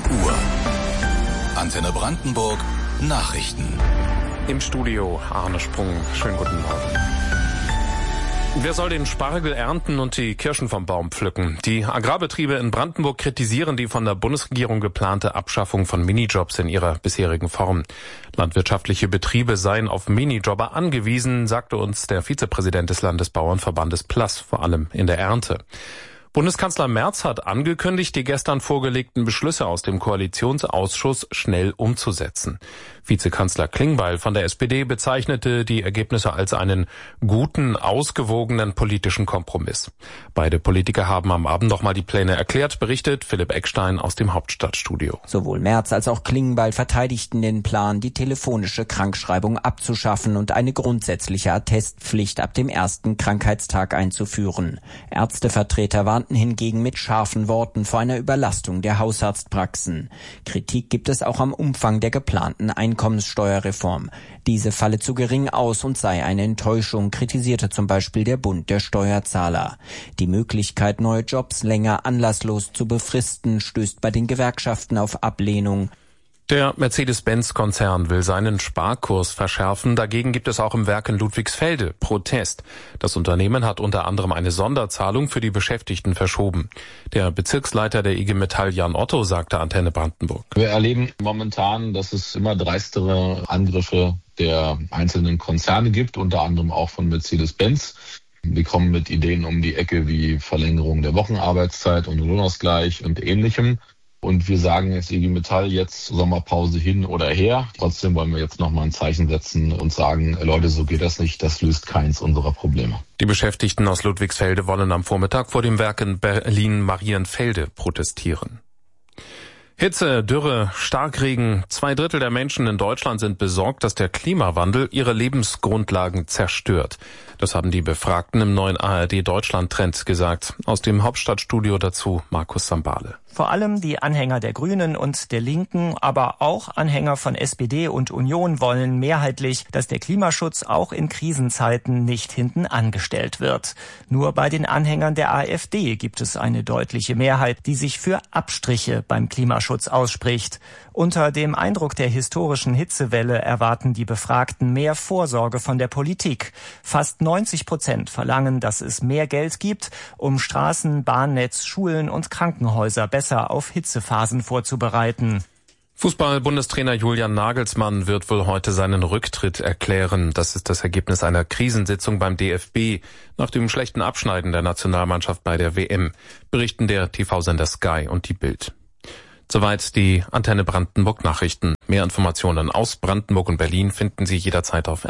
Uhr. Antenne Brandenburg Nachrichten. Im Studio Arne Sprung. Schönen guten Morgen. Wer soll den Spargel ernten und die Kirschen vom Baum pflücken? Die Agrarbetriebe in Brandenburg kritisieren die von der Bundesregierung geplante Abschaffung von Minijobs in ihrer bisherigen Form. Landwirtschaftliche Betriebe seien auf Minijobber angewiesen, sagte uns der Vizepräsident des Landesbauernverbandes PLAS, vor allem in der Ernte. Bundeskanzler Merz hat angekündigt, die gestern vorgelegten Beschlüsse aus dem Koalitionsausschuss schnell umzusetzen. Vizekanzler Klingbeil von der SPD bezeichnete die Ergebnisse als einen guten, ausgewogenen politischen Kompromiss. Beide Politiker haben am Abend nochmal die Pläne erklärt, berichtet Philipp Eckstein aus dem Hauptstadtstudio. Sowohl Merz als auch Klingbeil verteidigten den Plan, die telefonische Krankschreibung abzuschaffen und eine grundsätzliche Attestpflicht ab dem ersten Krankheitstag einzuführen. Ärztevertreter warnten hingegen mit scharfen Worten vor einer Überlastung der Hausarztpraxen. Kritik gibt es auch am Umfang der geplanten Einkommenssteuerreform. Diese falle zu gering aus und sei eine Enttäuschung, kritisierte zum Beispiel der Bund der Steuerzahler. Die Möglichkeit, neue Jobs länger anlasslos zu befristen, stößt bei den Gewerkschaften auf Ablehnung. Der Mercedes-Benz-Konzern will seinen Sparkurs verschärfen. Dagegen gibt es auch im Werk in Ludwigsfelde Protest. Das Unternehmen hat unter anderem eine Sonderzahlung für die Beschäftigten verschoben. Der Bezirksleiter der IG Metall Jan Otto sagte Antenne Brandenburg. Wir erleben momentan, dass es immer dreistere Angriffe der einzelnen Konzerne gibt, unter anderem auch von Mercedes-Benz. Wir kommen mit Ideen um die Ecke wie Verlängerung der Wochenarbeitszeit und Lohnausgleich und Ähnlichem. Und wir sagen jetzt IG Metall, jetzt Sommerpause hin oder her. Trotzdem wollen wir jetzt nochmal ein Zeichen setzen und sagen, Leute, so geht das nicht, das löst keins unserer Probleme. Die Beschäftigten aus Ludwigsfelde wollen am Vormittag vor dem Werk in Berlin-Marienfelde protestieren. Hitze, Dürre, Starkregen. 2/3 der Menschen in Deutschland sind besorgt, dass der Klimawandel ihre Lebensgrundlagen zerstört. Das haben die Befragten im neuen ARD-Deutschland-Trend gesagt. Aus dem Hauptstadtstudio dazu Markus Sambale. Vor allem die Anhänger der Grünen und der Linken, aber auch Anhänger von SPD und Union wollen mehrheitlich, dass der Klimaschutz auch in Krisenzeiten nicht hinten angestellt wird. Nur bei den Anhängern der AfD gibt es eine deutliche Mehrheit, die sich für Abstriche beim Klimaschutz ausspricht. Unter dem Eindruck der historischen Hitzewelle erwarten die Befragten mehr Vorsorge von der Politik. Fast 90% verlangen, dass es mehr Geld gibt, um Straßen, Bahnnetz, Schulen und Krankenhäuser besser auf Hitzephasen vorzubereiten. Fußball-Bundestrainer Julian Nagelsmann wird wohl heute seinen Rücktritt erklären. Das ist das Ergebnis einer Krisensitzung beim DFB nach dem schlechten Abschneiden der Nationalmannschaft bei der WM, berichten der TV-Sender Sky und die Bild. Soweit die Antenne Brandenburg Nachrichten. Mehr Informationen aus Brandenburg und Berlin finden Sie jederzeit auf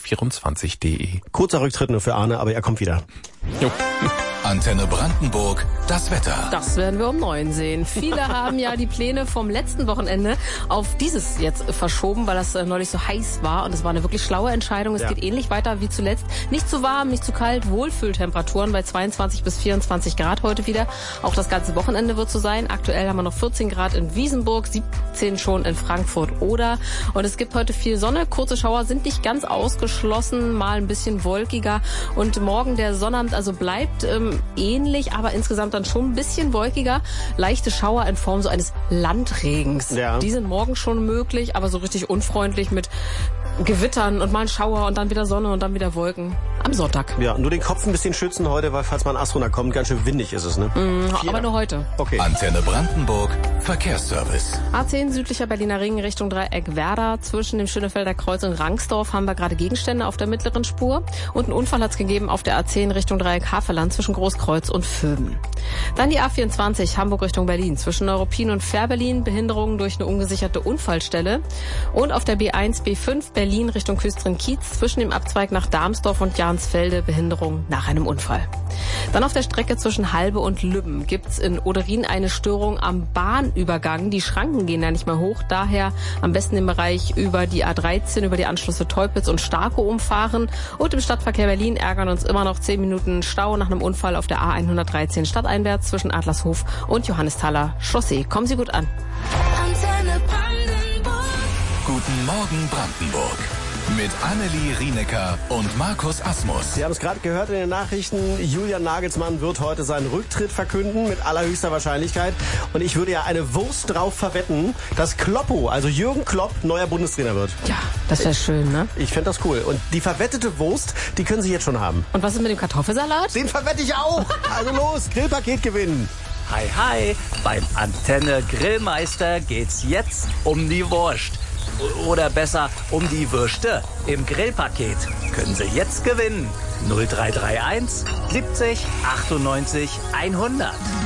rbb24.de. Kurzer Rücktritt nur für Arne, aber er kommt wieder. Jo. Antenne Brandenburg, das Wetter. Das werden wir um 9 sehen. Viele haben ja die Pläne vom letzten Wochenende auf dieses jetzt verschoben, weil das neulich so heiß war. Und es war eine wirklich schlaue Entscheidung. Es geht ähnlich weiter wie zuletzt. Nicht zu warm, nicht zu kalt. Wohlfühltemperaturen bei 22 bis 24 Grad heute wieder. Auch das ganze Wochenende wird so sein. Aktuell haben wir noch 14 Grad in Wiesenburg, 17 schon in Frankfurt-Oder. Und es gibt heute viel Sonne. Kurze Schauer sind nicht ganz ausgeschlossen. Mal ein bisschen wolkiger. Und morgen der Sonnabend also bleibt ähnlich, aber insgesamt dann schon ein bisschen wolkiger. Leichte Schauer in Form so eines Landregens. Ja. Die sind morgen schon möglich, aber so richtig unfreundlich mit Gewittern und mal ein Schauer und dann wieder Sonne und dann wieder Wolken am Sonntag. Ja, nur den Kopf ein bisschen schützen heute, weil falls mal ein Ast runterkommt, ganz schön windig ist es, ne? Aber nur heute. Okay. Antenne Brandenburg, Verkehrsservice. A10 südlicher Berliner Ring Richtung Dreieck Werder. Zwischen dem Schönefelder Kreuz und Rangsdorf haben wir gerade Gegenstände auf der mittleren Spur. Und einen Unfall hat es gegeben auf der A10 Richtung Dreieck Havelland zwischen Großkreuz und Vöben. Dann die A24 Hamburg Richtung Berlin. Zwischen Neuruppin und Fährberlin Behinderungen durch eine ungesicherte Unfallstelle. Und auf der B1, B5 Berlin Richtung Küstrin-Kiez zwischen dem Abzweig nach Darmsdorf und Jahnsfelde Behinderung nach einem Unfall. Dann auf der Strecke zwischen Halbe und Lübben gibt's in Oderin eine Störung am Bahnübergang. Die Schranken gehen da nicht mehr hoch, daher am besten im Bereich über die A13, über die Anschlüsse Teupitz und Starkow umfahren. Und im Stadtverkehr Berlin ärgern uns immer noch 10 Minuten Stau nach einem Unfall auf der A113 stadteinwärts zwischen Adlershof und Johannesthaler Chaussee. Kommen Sie gut an. Guten Morgen Brandenburg. Mit Annelie Rienecker und Markus Asmus. Sie haben es gerade gehört in den Nachrichten. Julian Nagelsmann wird heute seinen Rücktritt verkünden, mit allerhöchster Wahrscheinlichkeit. Und ich würde ja eine Wurst drauf verwetten, dass Kloppo, also Jürgen Klopp, neuer Bundestrainer wird. Ja, das wäre schön, ne? Ich fände das cool. Und die verwettete Wurst, die können Sie jetzt schon haben. Und was ist mit dem Kartoffelsalat? Den verwette ich auch. Also los, Grillpaket gewinnen. Hi, hi, beim Antenne Grillmeister geht's jetzt um die Wurst. Oder besser, um die Würste im Grillpaket. Können Sie jetzt gewinnen. 0331 70 98 100.